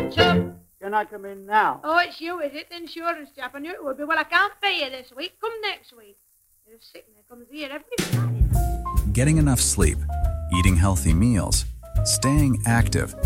Chub. Can I come in now? Oh, it's you, is it? The insurance chap. I knew it would be. Well, I can't pay you this week. Come next week. You're sick and it comes here every Friday. Getting enough sleep, eating healthy meals, staying active,